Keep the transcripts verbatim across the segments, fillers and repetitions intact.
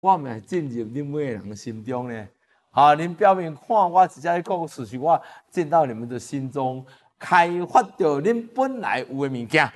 我咪进入恁每个人心中呢。啊，恁表面看我直接讲事实，我进到你们的心中，开发着恁本来有的物件，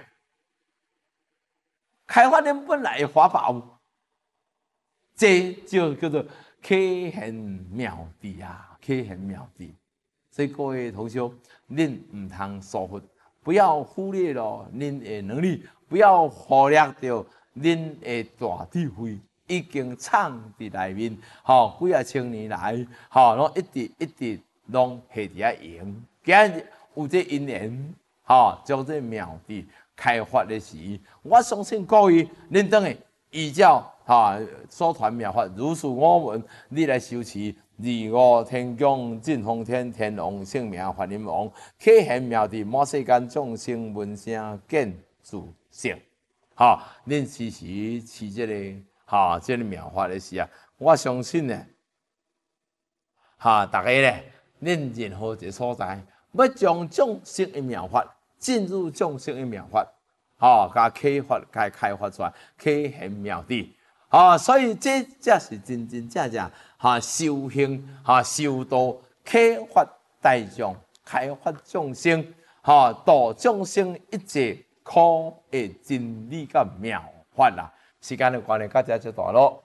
开发恁本来的法宝，这就叫做可显妙智啊，可显妙智。所以各位同学，恁唔通疏忽，不要忽略了恁的能力，不要忽略掉恁的大智慧。已经藏伫内面，吼、哦，几啊千年来，吼、哦，拢一直一直拢下伫遐用。今日有这因缘，吼、哦，将这妙智开发的时，我相信各位恁等下依照哈、哦、所传妙法，如是我闻，你来修持二五天宫净风天天王性命法林王，可显妙智，满世间众生闻声见自性。吼、哦，恁时时持这个。哈，这个妙法的时啊，我相信呢，哈，大家咧，恁任何一个所在，要将众生的妙法进入众生的妙法，哈，甲开发、甲开发出来，开显妙智，啊，所以这才是真真正正哈修行、哈修道、开发大众、开发众生，哈度众生一切苦的真理甲妙法啦。时间的关系，到这就大咯。